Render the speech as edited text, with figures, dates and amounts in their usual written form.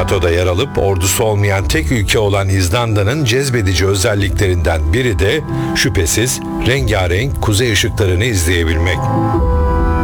NATO'da yer alıp ordusu olmayan tek ülke olan İzlanda'nın cezbedici özelliklerinden biri de şüphesiz rengarenk kuzey ışıklarını izleyebilmek.